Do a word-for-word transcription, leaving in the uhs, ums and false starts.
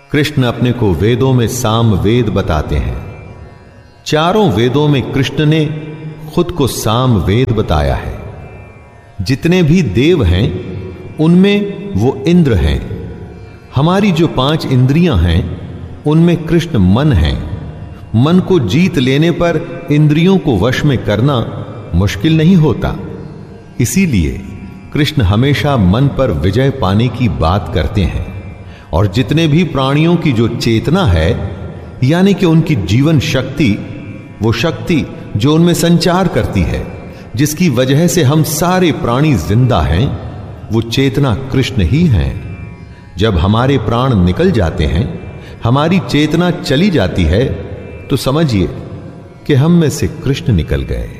कृष्ण अपने को वेदों में साम वेद बताते हैं। चारों वेदों में कृष्ण ने खुद को साम वेद बताया है। जितने भी देव हैं उनमें वो इंद्र हैं। हमारी जो पांच इंद्रियां हैं उनमें कृष्ण मन है। मन को जीत लेने पर इंद्रियों को वश में करना मुश्किल नहीं होता। इसीलिए कृष्ण हमेशा मन पर विजय पाने की बात करते हैं। और जितने भी प्राणियों की जो चेतना है, यानी कि उनकी जीवन शक्ति, वो शक्ति जो उनमें संचार करती है, जिसकी वजह से हम सारे प्राणी जिंदा हैं, वो चेतना कृष्ण ही हैं। जब हमारे प्राण निकल जाते हैं, हमारी चेतना चली जाती है, तो समझिए कि हम में से कृष्ण निकल गए।